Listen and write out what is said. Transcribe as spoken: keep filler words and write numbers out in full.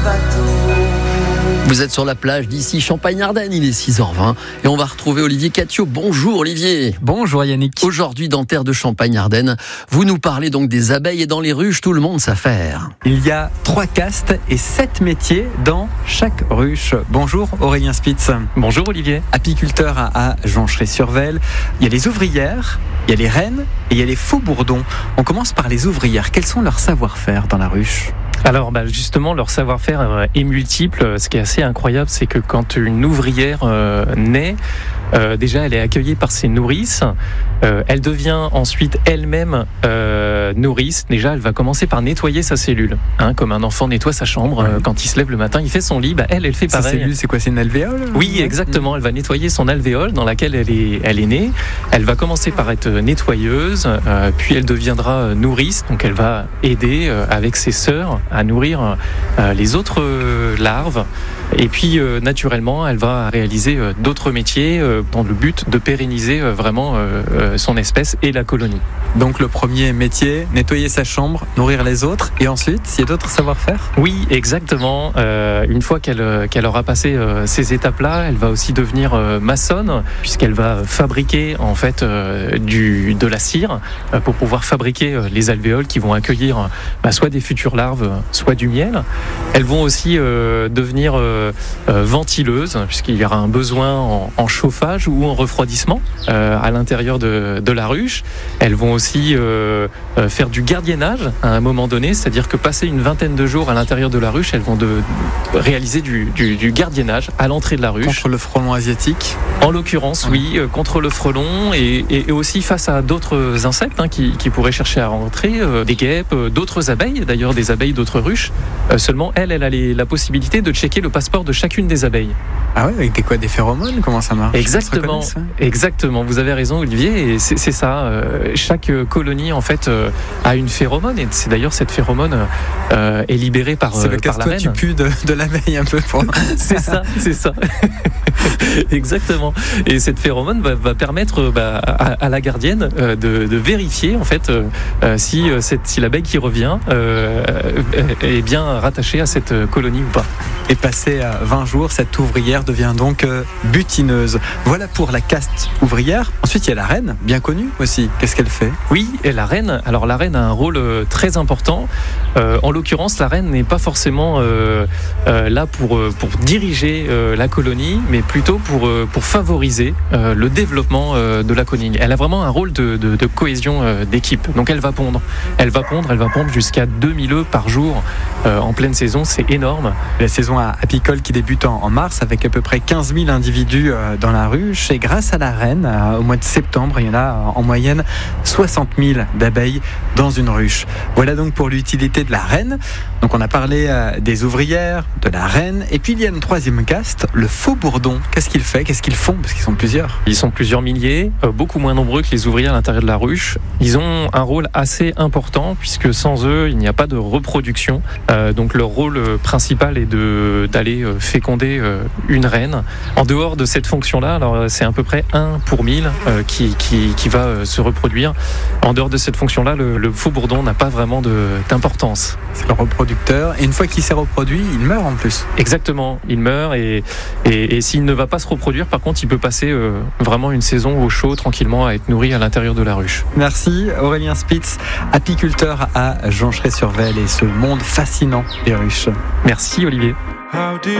bateau. Vous êtes sur la plage d'ici Champagne-Ardenne, il est six heures vingt et on va retrouver Olivier Catio. Bonjour Olivier. Bonjour Yannick. Aujourd'hui dans Terre de Champagne-Ardenne, vous nous parlez donc des abeilles et dans les ruches, tout le monde s'affaire. Il y a trois castes et sept métiers dans chaque ruche. Bonjour Aurélien Spitz. Bonjour Olivier. Apiculteur à Joncheray-sur-Vesle. Il y a les ouvrières, il y a les reines et il y a les faux bourdons. On commence par les ouvrières. Quels sont leurs savoir-faire dans la ruche ? Alors bah justement, leur savoir-faire est multiple. Ce qui est assez incroyable, c'est que quand une ouvrière euh, naît, euh, déjà elle est accueillie par ses nourrices. Euh, elle devient ensuite elle-même euh, nourrice. Déjà, elle va commencer par nettoyer sa cellule. Hein, comme un enfant nettoie sa chambre euh, quand il se lève le matin, il fait son lit. Bah, elle, elle fait pareil. Sa cellule, c'est quoi ? C'est une alvéole ? Oui, exactement. Elle va nettoyer son alvéole dans laquelle elle est, elle est née. Elle va commencer par être nettoyeuse, euh, puis elle deviendra nourrice. Donc, elle va aider euh, avec ses sœurs à nourrir euh, les autres euh, larves. Et puis, euh, naturellement, elle va réaliser euh, d'autres métiers euh, dans le but de pérenniser euh, vraiment euh, euh, son espèce et la colonie. Donc, le premier métier, nettoyer sa chambre, nourrir les autres. Et ensuite, il y a d'autres savoir-faire ? Oui, exactement. Euh, une fois qu'elle, qu'elle aura passé euh, ces étapes-là, elle va aussi devenir euh, maçonne, puisqu'elle va fabriquer en fait euh, du, de la cire euh, pour pouvoir fabriquer euh, les alvéoles qui vont accueillir bah, soit des futures larves, soit du miel. Elles vont aussi euh, devenir euh, Euh, ventileuse, puisqu'il y aura un besoin en, en chauffage ou en refroidissement euh, à l'intérieur de, de la ruche. Elles vont aussi euh, euh, faire du gardiennage à un moment donné, c'est-à-dire que passer une vingtaine de jours à l'intérieur de la ruche, elles vont de, réaliser du, du, du gardiennage à l'entrée de la ruche. Contre le frelon asiatique ? En l'occurrence, oui, euh, contre le frelon et, et, et aussi face à d'autres insectes hein, qui, qui pourraient chercher à rentrer, euh, des guêpes, euh, d'autres abeilles, d'ailleurs des abeilles d'autres ruches. Euh, seulement, elle, elle a les, la possibilité de checker le passeport de chacune des abeilles. Ah ouais, avec des quoi, des phéromones ? Comment ça marche ? Exactement, exactement. Vous avez raison, Olivier. Et c'est, c'est ça. Euh, chaque colonie, en fait, euh, a une phéromone. Et c'est d'ailleurs cette phéromone euh, est libérée par, c'est euh, le par la reine. C'est le casse-toi tu pues de, de l'abeille un peu. Pour... c'est ça, c'est ça. Exactement. Et cette phéromone va, va permettre bah, à, à la gardienne euh, de, de vérifier en fait euh, si, euh, cette, si l'abeille qui revient euh, est bien rattachée à cette colonie ou pas. Et passé à vingt jours, cette ouvrière devient donc euh, butineuse. Voilà pour la caste ouvrière. Ensuite, il y a la reine, bien connue aussi. Qu'est-ce qu'elle fait ? Oui, et la reine. Alors la reine a un rôle euh, très important. Euh, en l'occurrence, la reine n'est pas forcément euh, euh, là pour euh, pour diriger euh, la colonie, mais plutôt pour euh, pour favoriser euh, le développement euh, de la colonie. Elle a vraiment un rôle de, de, de cohésion euh, d'équipe. Donc elle va pondre, elle va pondre, elle va pondre jusqu'à deux mille œufs par jour euh, en pleine saison. C'est énorme. La saison apicole qui débute en, en mars avec à peu près quinze mille individus euh, dans la ruche. Et grâce à la reine, euh, au mois de septembre, il y en a en moyenne soixante mille d'abeilles dans une ruche. Voilà donc pour l'utilité de la reine. Donc on a parlé euh, des ouvrières, de la reine. Et puis il y a une troisième caste, le faux bourdon. Qu'est-ce qu'il fait ? Qu'est-ce qu'ils font ? Parce qu'ils sont plusieurs. Ils sont plusieurs milliers, euh, beaucoup moins nombreux que les ouvriers à l'intérieur de la ruche. Ils ont un rôle assez important puisque sans eux, il n'y a pas de reproduction. Euh, donc leur rôle principal est de, d'aller euh, féconder euh, une reine. En dehors de cette fonction-là, alors c'est à peu près un pour mille euh, qui, qui, qui va euh, se reproduire. En dehors de cette fonction-là, le, le faux bourdon n'a pas vraiment de, d'importance. C'est le reproducteur. Et une fois qu'il s'est reproduit, il meurt en plus. Exactement, il meurt et, et, et s'il ne va pas se reproduire, par contre, il peut passer euh, vraiment une saison au chaud, tranquillement, à être nourri à l'intérieur de la ruche. Merci Aurélien Spitz, apiculteur à Joncheray-sur-Vesle et ce monde fascinant des ruches. Merci Olivier.